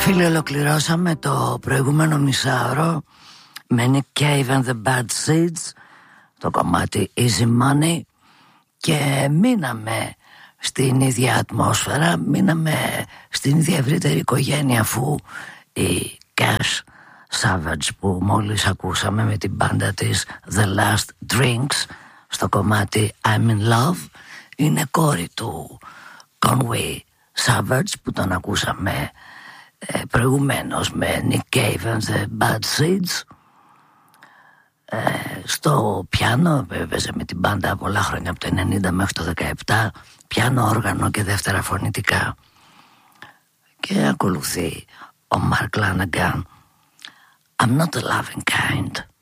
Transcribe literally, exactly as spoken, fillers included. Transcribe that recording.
Φίλοι, ολοκληρώσαμε το προηγούμενο μισάωρο με Nick Cave and the Bad Seeds, το κομμάτι Easy Money, και μείναμε στην ίδια ατμόσφαιρα, μείναμε στην ίδια ευρύτερη οικογένεια, αφού η Cash Savage που μόλις ακούσαμε με την μπάντα της The Last Drinks στο κομμάτι I'm in Love είναι κόρη του Conway Savage που τον ακούσαμε ε, προηγουμένως με Nick Cave and the Bad Seeds. Ε, στο πιάνο έπαιζε με την μπάντα πολλά χρόνια, από το ενενήντα μέχρι το δεκαεπτά, πιάνο, όργανο και δεύτερα φωνητικά. Και ακολουθεί ο Mark Lanegan, I'm not a loving kind.